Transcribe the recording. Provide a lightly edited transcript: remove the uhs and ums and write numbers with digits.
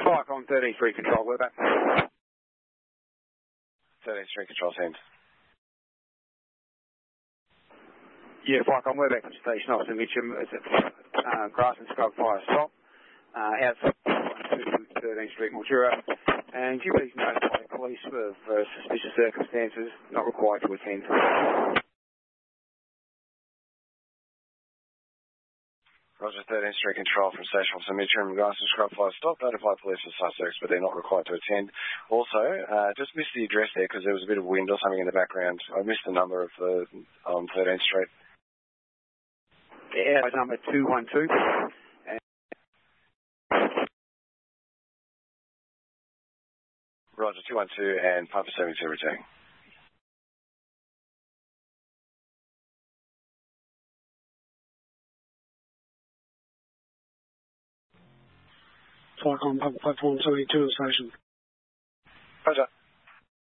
Flycom 13-3 control, we're back. 13-3 control, send. Yeah, Flycom, we're back to station officer Mitcham. It's at Grass and Scrub Fire Stop. Outside 13th Street, Mildura. And you please notify the police of suspicious circumstances, not required to attend. Roger, 13th Street Control from Station Officer Mitcham, Grass and Scrub Fire Stop. Notify police of suspects, but they're not required to attend. Also, just missed the address there because there was a bit of wind or something in the background. I missed the number of the 13th Street. Yeah, number 212. Roger, 212 and Papa 72 returning. Flycom, Papa Platform 72 station. Roger.